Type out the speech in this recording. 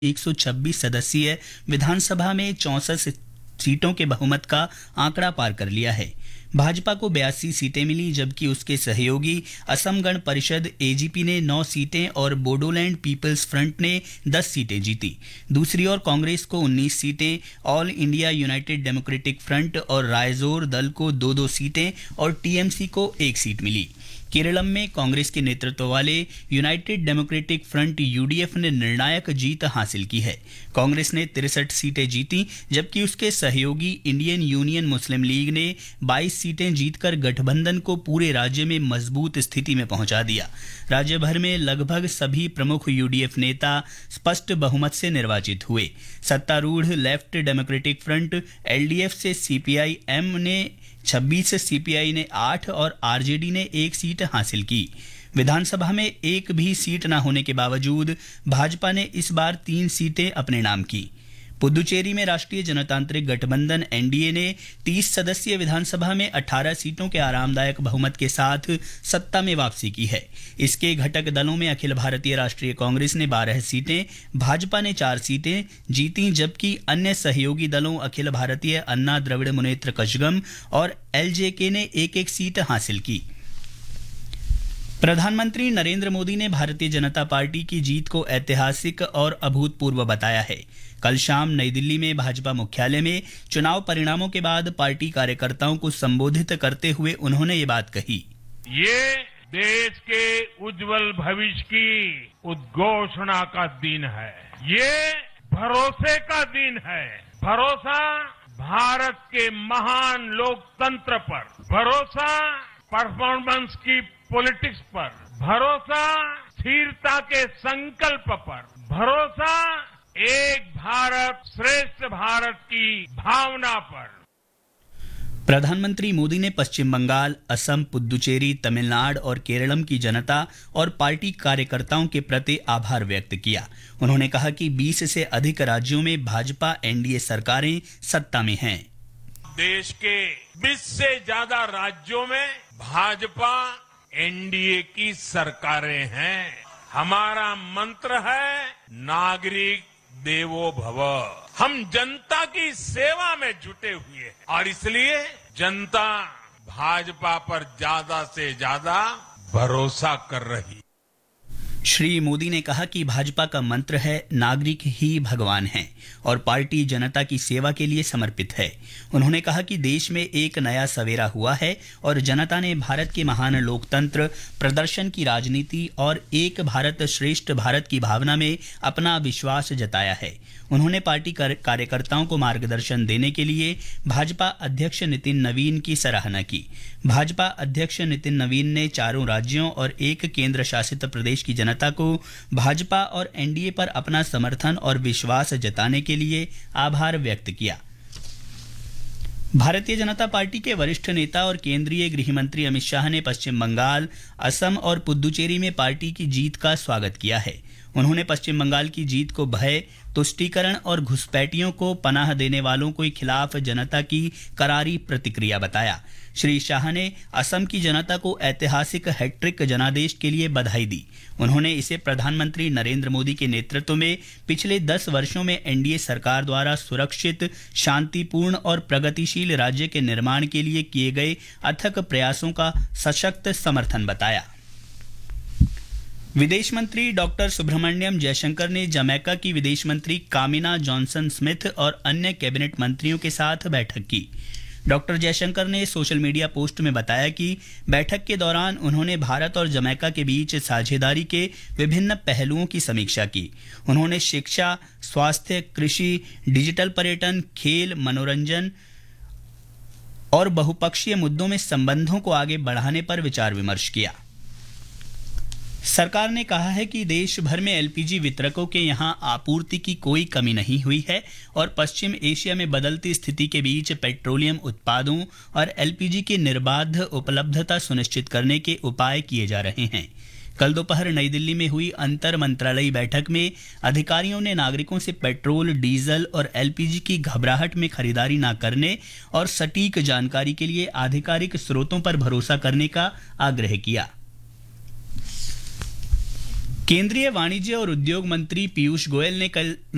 126 सदस्यीय विधानसभा में 64 सीटों के बहुमत का आंकड़ा पार कर लिया है। भाजपा को 82 सीटें मिली, जबकि उसके सहयोगी असम गण परिषद एजीपी ने 9 सीटें और बोडोलैंड पीपल्स फ्रंट ने 10 सीटें जीती। दूसरी ओर कांग्रेस को 19 सीटें, all India United democratic front और रायजोर दल को 2-2 सीटें और टीएमसी को 1 सीट मिली। केरलम में कांग्रेस के नेतृत्व वाले यूनाइटेड डेमोक्रेटिक फ्रंट यूडीएफ ने निर्णायक जीत हासिल की है। कांग्रेस ने 63 सीटें जीती, जबकि उसके सहयोगी इंडियन यूनियन मुस्लिम लीग ने 22 सीटें जीतकर गठबंधन को पूरे राज्य में मजबूत स्थिति में पहुंचा दिया। राज्य भर में लगभग सभी प्रमुख यूडीएफ नेता स्पष्ट बहुमत से निर्वाचित हुए। सत्तारूढ़ लेफ्ट डेमोक्रेटिक फ्रंट एलडीएफ से सीपीआई-एम ने 26, सीपीआई ने 8 और आरजेडी ने 1 सीट हासिल की। विधानसभा में एक भी सीट न होने के बावजूद भाजपा ने इस बार 3 सीटें अपने नाम की। पुदुचेरी में राष्ट्रीय जनतांत्रिक गठबंधन एनडीए ने 30 सदस्यीय विधानसभा में 18 सीटों के आरामदायक बहुमत के साथ सत्ता में वापसी की है। इसके घटक दलों में अखिल भारतीय राष्ट्रीय कांग्रेस ने 12 सीटें, भाजपा ने 4 सीटें जीती, जबकि अन्य सहयोगी दलों अखिल भारतीय अन्ना द्रविड़ मुनेत्र कषगम और एलजेके ने 1-1 सीट हासिल की। प्रधानमंत्री नरेंद्र मोदी ने भारतीय जनता पार्टी की जीत को ऐतिहासिक और अभूतपूर्व बताया है। कल शाम नई दिल्ली में भाजपा मुख्यालय में चुनाव परिणामों के बाद पार्टी कार्यकर्ताओं को संबोधित करते हुए उन्होंने ये बात कही। ये देश के उज्जवल भविष्य की उद्घोषणा का दिन है। ये भरोसे का दिन है। भरोसा भारत के महान लोकतंत्र पर, भरोसा परफॉर्मेंस की पॉलिटिक्स पर, भरोसा स्थिरता के संकल्प पर, भरोसा एक भारत श्रेष्ठ भारत की भावना पर। प्रधानमंत्री मोदी ने पश्चिम बंगाल, असम, पुदुचेरी, तमिलनाडु और केरलम की जनता और पार्टी कार्यकर्ताओं के प्रति आभार व्यक्त किया। उन्होंने कहा कि 20 से अधिक राज्यों में भाजपा एनडीए सरकारें सत्ता में हैं। देश के 20 से ज्यादा राज्यों में भाजपा एनडीए की सरकारें हैं। हमारा मंत्र है नागरिक देवो भव। हम जनता की सेवा में जुटे हुए हैं और इसलिए जनता भाजपा पर ज्यादा से ज्यादा भरोसा कर रही है। श्री मोदी ने कहा कि भाजपा का मंत्र है नागरिक ही भगवान हैं और पार्टी जनता की सेवा के लिए समर्पित है। उन्होंने कहा कि देश में एक नया सवेरा हुआ है और जनता ने भारत के महान लोकतंत्र, प्रदर्शन की राजनीति और एक भारत श्रेष्ठ भारत की भावना में अपना विश्वास जताया है। उन्होंने पार्टी कार्यकर्ताओं को मार्गदर्शन देने के लिए भाजपा अध्यक्ष नितिन नवीन की सराहना की। भाजपा अध्यक्ष नितिन नवीन ने 4 राज्यों और 1 केंद्र शासित प्रदेश की जनता को भाजपा और एनडीए पर अपना समर्थन और विश्वास जताने के लिए आभार व्यक्त किया। भारतीय जनता पार्टी के वरिष्ठ नेता और केंद्रीय गृह मंत्री अमित शाह ने पश्चिम बंगाल, असम और पुदुचेरी में पार्टी की जीत का स्वागत किया है। उन्होंने पश्चिम बंगाल की जीत को भय, तुष्टीकरण और घुसपैठियों को पनाह देने वालों के खिलाफ जनता की करारी प्रतिक्रिया बताया। श्री शाह ने असम की जनता को ऐतिहासिक हैट्रिक जनादेश के लिए बधाई दी। उन्होंने इसे प्रधानमंत्री नरेंद्र मोदी के नेतृत्व में पिछले 10 वर्षों में एनडीए सरकार द्वारा सुरक्षित, शांतिपूर्ण और प्रगतिशील राज्य के निर्माण के लिए किए गए अथक प्रयासों का सशक्त समर्थन बताया। विदेश मंत्री डॉक्टर सुब्रमण्यम जयशंकर ने जमैका की विदेश मंत्री कामिना जॉनसन स्मिथ और अन्य कैबिनेट मंत्रियों के साथ बैठक की। डॉक्टर जयशंकर ने सोशल मीडिया पोस्ट में बताया कि बैठक के दौरान उन्होंने भारत और जमैका के बीच साझेदारी के विभिन्न पहलुओं की समीक्षा की। उन्होंने शिक्षा, स्वास्थ्य, कृषि, डिजिटल पर्यटन, खेल, मनोरंजन और बहुपक्षीय मुद्दों में संबंधों को आगे बढ़ाने पर विचार विमर्श किया। सरकार ने कहा है कि देश भर में एलपीजी वितरकों के यहां आपूर्ति की कोई कमी नहीं हुई है और पश्चिम एशिया में बदलती स्थिति के बीच पेट्रोलियम उत्पादों और एलपीजी की निर्बाध उपलब्धता सुनिश्चित करने के उपाय किए जा रहे हैं। कल दोपहर नई दिल्ली में हुई अंतर मंत्रालयी बैठक में अधिकारियों ने नागरिकों से पेट्रोल, डीजल और एलपीजी की घबराहट में खरीदारी न करने और सटीक जानकारी के लिए आधिकारिक स्रोतों पर भरोसा करने का आग्रह किया। केंद्रीय वाणिज्य और उद्योग मंत्री पीयूष गोयल ने कल